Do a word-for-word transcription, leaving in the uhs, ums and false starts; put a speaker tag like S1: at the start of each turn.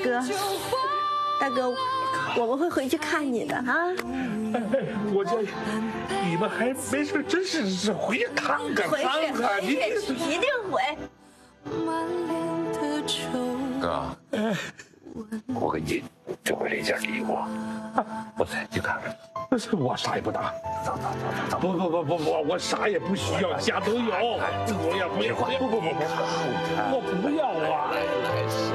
S1: 哥，大哥，我们会回去看你的啊。
S2: 我这你们还没事，真是是回去看看
S1: 回去，
S2: 看看，
S1: 回去，一定回。
S3: 哥，我给你准备了一件礼物，我再去看看。
S2: 不是我啥也不拿，走走走走走。不不不不不，我啥也不需要，家都有。我也不要，不不不不不，我不要啊。